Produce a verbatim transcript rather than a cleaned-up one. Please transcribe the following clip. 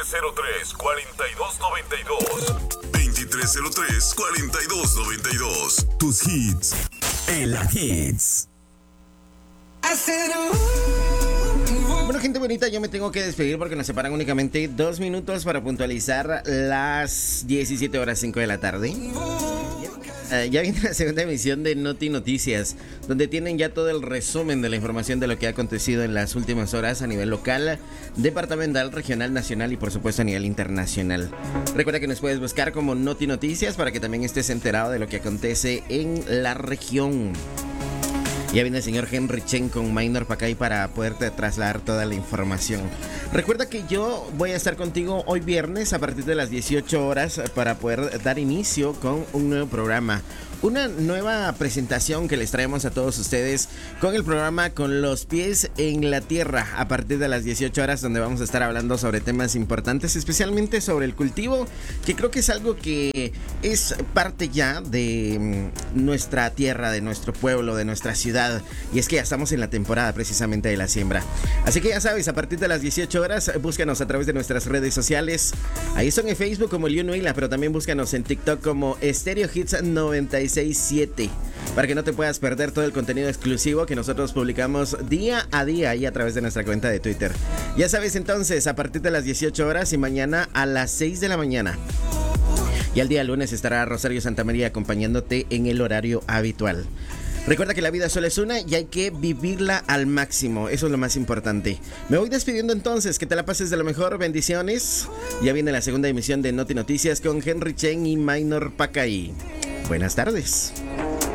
cero tres, cuatro dos nueve dos. veintitrés cero tres, cuarenta y dos noventa y dos. Tus hits. En la Hits. Bueno, gente bonita, yo me tengo que despedir porque nos separan únicamente dos minutos para puntualizar las diecisiete horas cinco de la tarde. Uh, ya viene la segunda emisión de Noti Noticias, donde tienen ya todo el resumen de la información de lo que ha acontecido en las últimas horas a nivel local, departamental, regional, nacional y por supuesto a nivel internacional. Recuerda que nos puedes buscar como Noti Noticias para que también estés enterado de lo que acontece en la región. Ya viene el señor Henry Chen con Minor Pacay para poderte trasladar toda la información. Recuerda que yo voy a estar contigo hoy viernes a partir de las dieciocho horas para poder dar inicio con un nuevo programa. Una nueva presentación que les traemos a todos ustedes con el programa Con los pies en la tierra a partir de las dieciocho horas, donde vamos a estar hablando sobre temas importantes, especialmente sobre el cultivo, que creo que es algo que es parte ya de nuestra tierra, de nuestro pueblo, de nuestra ciudad, y es que ya estamos en la temporada precisamente de la siembra. Así que ya sabes, a partir de las dieciocho horas, búscanos a través de nuestras redes sociales. Ahí son en Facebook como Liu Nuila, pero también búscanos en TikTok como Stereo Hits noventa y seis siete, para que no te puedas perder todo el contenido exclusivo que nosotros publicamos día a día ahí a través de nuestra cuenta de Twitter. Ya sabes, entonces, a partir de las dieciocho horas y mañana a las seis de la mañana. Y al día lunes estará Rosario Santamaría acompañándote en el horario habitual. Recuerda que la vida solo es una y hay que vivirla al máximo. Eso es lo más importante. Me voy despidiendo entonces. Que te la pases de lo mejor. Bendiciones. Ya viene la segunda emisión de Noti Noticias con Henry Chen y Minor Pacay. Buenas tardes.